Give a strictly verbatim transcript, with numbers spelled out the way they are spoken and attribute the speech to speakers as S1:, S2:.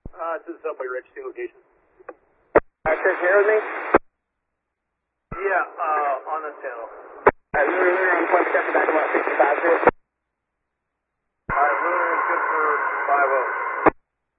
S1: Uh, to the subway registry location.
S2: Alright, sir, can you hear with me?
S1: Yeah, uh, on this channel.
S2: Alright, we're on point step back about sixty-five, sir.